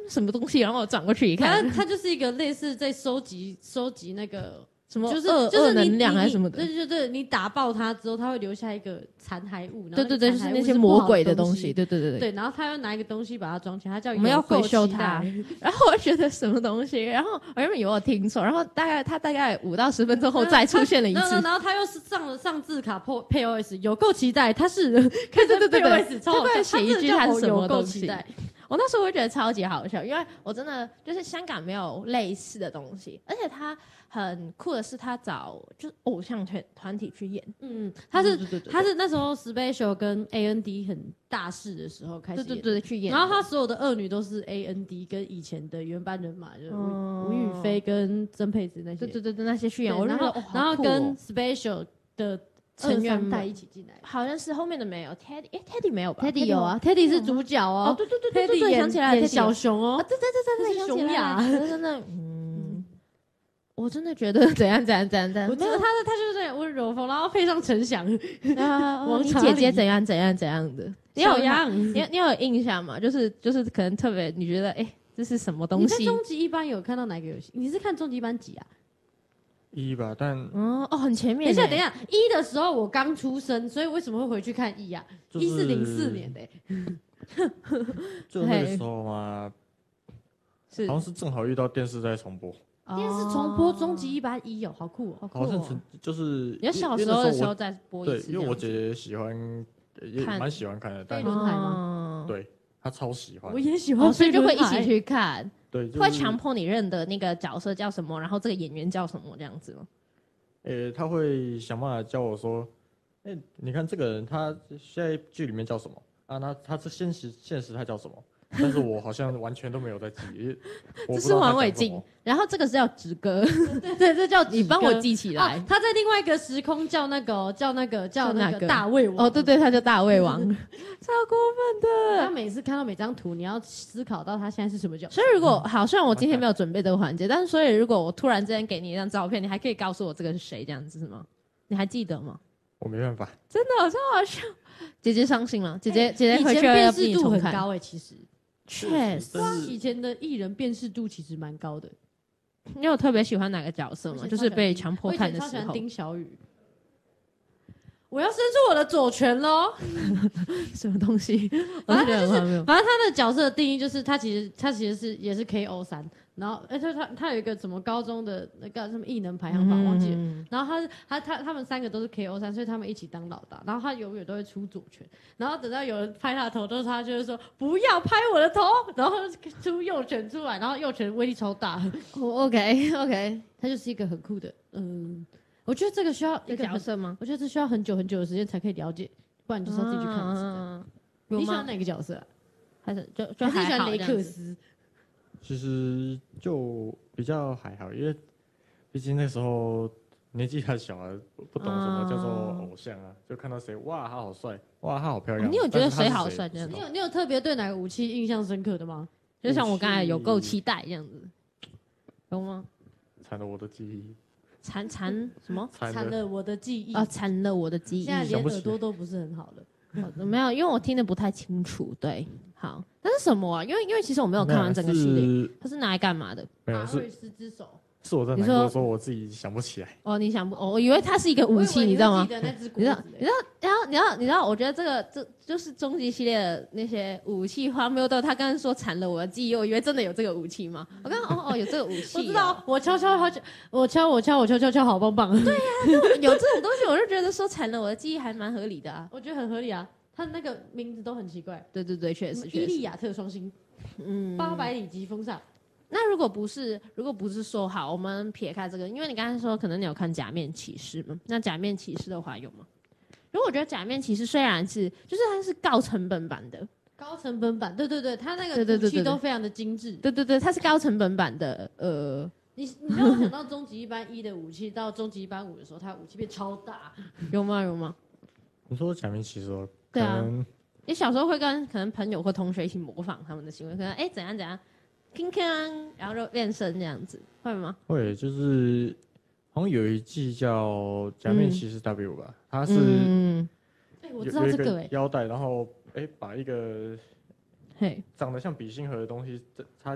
什么东西？然后我转过去一看， 它就是一个类似在收集那个什么就是能量还是什么的， 对，你打爆它之后，它会留下一个残骸物， 对，就是那些魔鬼的东西，对， 然后他要拿一个东西把它装起来，它叫我们要回收它。然后我觉得什么东西，然后我原本以为我听错，然后他大概5到10分钟后再出现了一次， 然后他又是上字卡配 OS， 有够期待，他是看着配 OS 超好笑， 他会写一句他是什么东西。 有够期待。 我那时候会觉得超级好笑，因为我真的就是香港没有类似的东西，而且他很酷的是他找就是偶像团体去演， 他是那时候 Special 跟 AND 很大势的时候开始演， 对去演， 然后他所有的恶女都是 AND 跟以前的原班人马，就是吴雨霏跟曾沛慈那些， 对那些去演， 然后跟 Special 的成员带一起进来， 好像是后面的没有 Teddy 没有吧 ？Teddy 有啊 ，Teddy 是主角哦。 对，Teddy 想起来了，小熊哦。 对， 是熊雅， 真的，我真的觉得怎样，我觉得他就是这样温柔风，然后配上陈翔， 你姐姐怎样的，你有印象吗？就是可能特别，你觉得这是什么东西？ 你在终极一班有看到哪个游戏？你是看终极一班几啊 ？1吧，但很前面。 等一下，1的时候我刚出生，所以为什么会回去看1啊？1是04年的， 就那个时候嘛，好像是正好遇到电视在重播。 电视重播终极一班1哦，好酷哦， 好像就是你小时候的时候再播一次。对，因为我姐姐喜欢，也蛮喜欢看的。 飞轮海吗？ 对，她超喜欢。 我也喜欢， 所以就会一起去看。 对， 会强迫你认得那个角色叫什么，然后这个演员叫什么这样子吗？ 他会想办法教我说，你看这个人他现在剧里面叫什么啊？他是现实他叫什么？但是我好像完全都没有在记， 这是王伟晋，然后这个是叫直歌， 对，这叫你帮我记起来。 他在另外一个时空叫那个大胃王。 哦，对，他叫大胃王，超过分的。 他每次看到每张图，你要思考到他现在是什么角色。 所以如果好，虽然我今天没有准备这个环节，但是所以如果我突然之间给你一张照片，你还可以告诉我这个是谁，这样子是吗？你还记得吗？ 我没办法， 真的超好笑。姐姐伤心了，姐姐回去辨识度很高其实。 确实， 以前的艺人辨识度其实蛮高的。 你有特别喜欢哪个角色吗？就是被强迫看的时候。 我以前超喜欢丁小雨。我要伸出我的左拳喽！ 什么东西？ 反正他的角色的定义就是他其实也是 KO3，然后他有一个什么高中的那个什么艺能排行榜忘记了，然后他们3个都是 KO3，所以他们一起当老大，然后他永远都会出左拳，然后等到有人拍他的头，都是他就是说不要拍我的头，然后出右拳出来，然后右拳威力超大。 OK， 他就是一个很酷的我觉得这个需要一个角色吗？ 我觉得这需要很久很久的时间才可以了解，不然你就是要自己去看。你喜欢哪个角色？ 还是就还是喜欢雷克斯？ 其实就比较还好，因为毕竟那时候年纪太小了，不懂什么叫做偶像啊，就看到谁哇他好帅，哇他好漂亮。 你有觉得谁好帅？ 你有特别对哪个武器印象深刻的吗？ 就像我刚才有够期待这样子，有吗？ 残了我的记忆。 残什么？ 残了我的记忆啊！残了我的记忆。 现在连耳朵都不是很好了。 没有，因为我听得不太清楚。对，好，那是什么啊？因为其实我没有看完整个系列，它是拿来干嘛的？ 马瑞斯之手。 是我在难过说我自己想不起来。 哦，你想不？我以为它是一个武器，你知道吗？你知道，我觉得这就是终极系列的那些武器荒谬到他刚刚说残了我的记忆，我以为真的有这个武器吗？我刚刚有这个武器， 我知道，我敲，好棒棒。 对呀，有这种东西，我就觉得说残了我的记忆还蛮合理的啊， 我觉得很合理啊。他那个名字都很奇怪。 对，确实。 伊利亚特双星，800里疾风上。 那如果不是说好，我们撇开这个，因为你刚才说可能你有看假面骑士嘛？那假面骑士的话有吗？如果我觉得假面骑士虽然是就是它是高成本版的， 对，它那个武器都非常的精致， 对，它是高成本版的。 你让我想到终极一班1的武器到终极一班5的时候，它武器变超大， 有吗？ 你说假面骑士哦？ 对啊，你小时候会跟可能朋友或同学一起模仿他们的行为，可能怎样。然后就变身这样子，会吗？ 会，就是好像有一季叫《假面骑士 W》吧，它是我知道这个腰带，然后把一个长得像笔芯盒的东西插